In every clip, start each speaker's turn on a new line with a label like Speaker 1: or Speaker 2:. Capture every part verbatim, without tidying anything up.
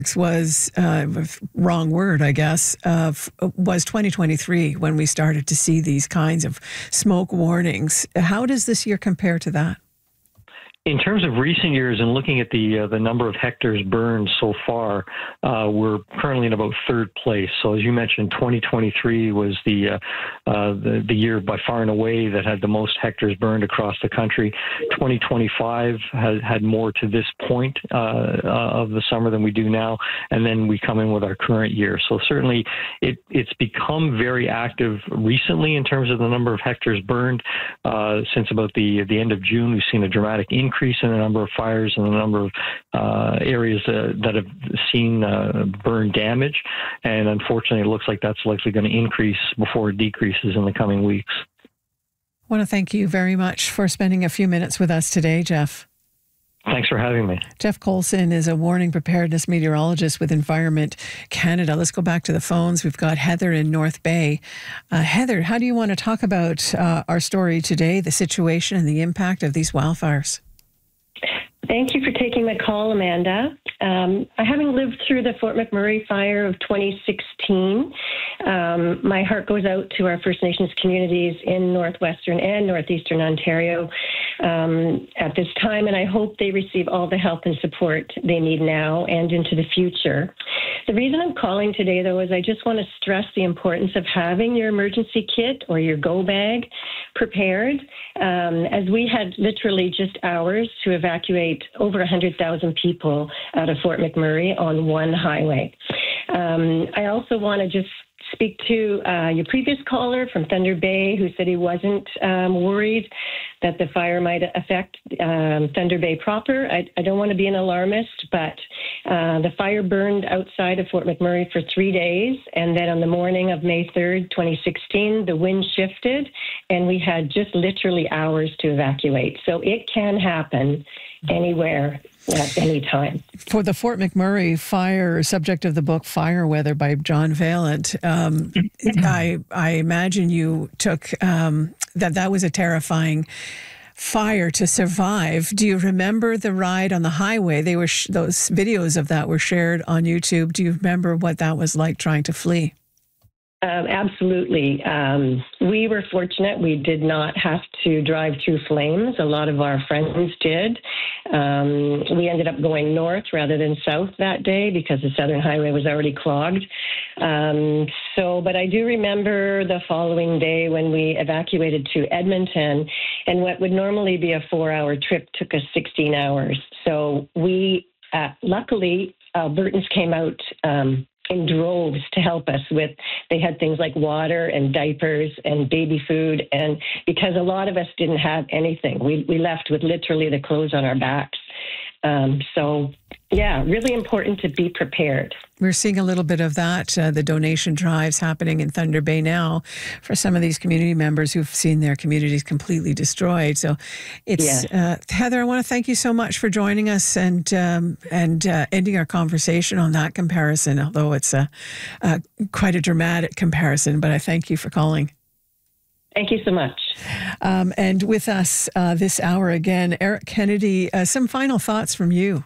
Speaker 1: was uh, wrong word, I guess, uh, was twenty twenty-three when we started to see these kinds of smoke warnings. How does this year compare to that?
Speaker 2: In terms of recent years and looking at the uh, the number of hectares burned so far, uh, we're currently in about third place. So as you mentioned, twenty twenty-three was the, uh, uh, the the year by far and away that had the most hectares burned across the country. twenty twenty-five had, had more to this point uh, of the summer than we do now, and then we come in with our current year. So certainly it it's become very active recently in terms of the number of hectares burned. Uh, since about the the end of June, we've seen a dramatic increase increase in the number of fires and the number of uh, areas uh, that have seen uh, burn damage. And unfortunately, it looks like that's likely going to increase before it decreases in the coming weeks.
Speaker 1: I want to thank you very much for spending a few minutes with us today, Jeff.
Speaker 2: Thanks for having me.
Speaker 1: Jeff Colson is a warning preparedness meteorologist with Environment Canada. Let's go back to the phones. We've got Heather in North Bay. Uh, Heather, how do you want to talk about uh, our story today, the situation and the impact of these wildfires?
Speaker 3: Thank you for taking my call, Amanda. Um, having lived through the Fort McMurray fire of twenty sixteen, um, my heart goes out to our First Nations communities in northwestern and northeastern Ontario um, at this time, and I hope they receive all the help and support they need now and into the future. The reason I'm calling today, though, is I just want to stress the importance of having your emergency kit or your go bag prepared, um, as we had literally just hours to evacuate over one hundred thousand people out of Fort McMurray on one highway. Um, I also want to just speak to uh, your previous caller from Thunder Bay, who said he wasn't um, worried that the fire might affect um, Thunder Bay proper. I, I don't want to be an alarmist, but uh, the fire burned outside of Fort McMurray for three days, and then on the morning of May third, twenty sixteen, the wind shifted, and we had just literally hours to evacuate. So it can happen anywhere at any time.
Speaker 1: For the Fort McMurray fire, subject of the book Fire Weather by John Vaillant, um, I, I imagine you took um, that that was a terrifying fire to survive. Do you remember the ride on the highway? They were sh- those videos of that were shared on YouTube. Do you remember what that was like trying to flee?
Speaker 3: Um, absolutely. Um, we were fortunate. We did not have to drive through flames. A lot of our friends did. Um, we ended up going north rather than south that day because the Southern Highway was already clogged. Um, so, but I do remember the following day when we evacuated to Edmonton, and what would normally be a four-hour trip took us sixteen hours. So we, uh, luckily, Albertans came out um, in droves to help us with, they had things like water and diapers and baby food. And because a lot of us didn't have anything, we, we left with literally the clothes on our backs. Um, so, yeah, really important to be prepared.
Speaker 1: We're seeing a little bit of that, uh, the donation drives happening in Thunder Bay now for some of these community members who've seen their communities completely destroyed. So it's, yes. uh, Heather, I want to thank you so much for joining us and um, and uh, ending our conversation on that comparison, although it's a, a, quite a dramatic comparison, but I thank you for calling.
Speaker 3: Thank you so much.
Speaker 1: Um, and with us uh, this hour again, Eric Kennedy, uh, some final thoughts from you.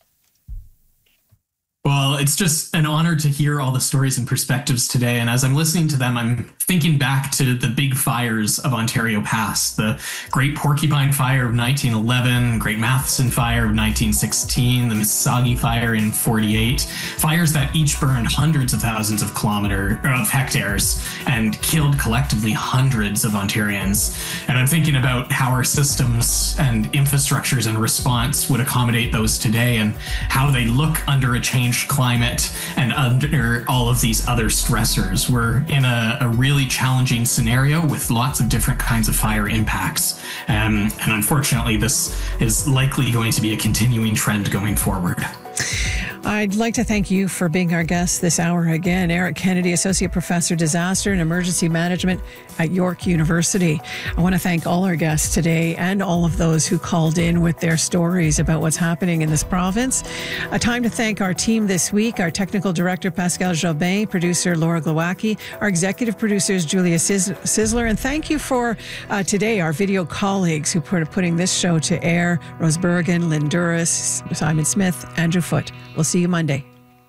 Speaker 4: Well, it's just an honor to hear all the stories and perspectives today. And as I'm listening to them, I'm thinking back to the big fires of Ontario Pass, the Great Porcupine Fire of nineteen eleven, Great Matheson Fire of nineteen sixteen, the Mississauga Fire in forty-eight, fires that each burned hundreds of thousands of kilometers of hectares and killed collectively hundreds of Ontarians. And I'm thinking about how our systems and infrastructures and response would accommodate those today and how they look under a changed climate and under all of these other stressors. We're in a, a really challenging scenario with lots of different kinds of fire impacts. Um, and unfortunately, this is likely going to be a continuing trend going forward.
Speaker 1: I'd like to thank you for being our guest this hour again. Eric Kennedy, Associate Professor, Disaster and Emergency Management at York University. I want to thank all our guests today and all of those who called in with their stories about what's happening in this province. A time to thank our team this week, our Technical Director, Pascal Jobin, producer, Laura Glowacki, our Executive Producers, Julia Sizzler, and thank you for uh, today, our video colleagues who are putting this show to air, Rose Bergen, Lynn Duras, Simon Smith, Andrew Foote. We'll see you Monday.